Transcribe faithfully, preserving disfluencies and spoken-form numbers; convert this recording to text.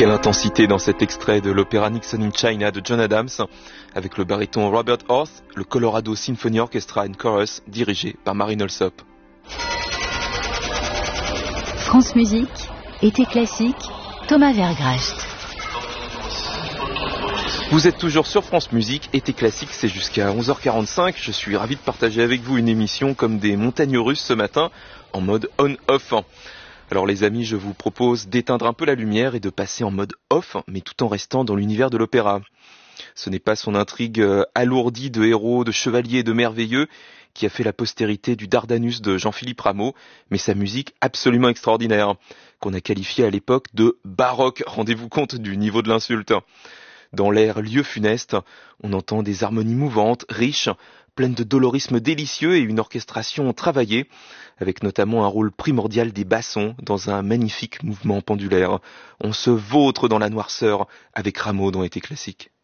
Quelle intensité dans cet extrait de l'opéra Nixon in China de John Adams, avec le baryton Robert Orth, le Colorado Symphony Orchestra and Chorus, dirigé par Marin Alsop. France Musique, été classique, Thomas Vergracht. Vous êtes toujours sur France Musique, été classique, c'est jusqu'à onze heures quarante-cinq. Je suis ravi de partager avec vous une émission comme des montagnes russes ce matin, en mode on-off. Alors les amis, je vous propose d'éteindre un peu la lumière et de passer en mode off, mais tout en restant dans l'univers de l'opéra. Ce n'est pas son intrigue alourdie de héros, de chevaliers et de merveilleux qui a fait la postérité du Dardanus de Jean-Philippe Rameau, mais sa musique absolument extraordinaire, qu'on a qualifiée à l'époque de baroque. Rendez-vous compte du niveau de l'insulte. Dans l'air lieu funeste, on entend des harmonies mouvantes, riches, pleines de dolorisme délicieux et une orchestration travaillée, avec notamment un rôle primordial des bassons dans un magnifique mouvement pendulaire. On se vautre dans la noirceur avec Rameau dans Été classique.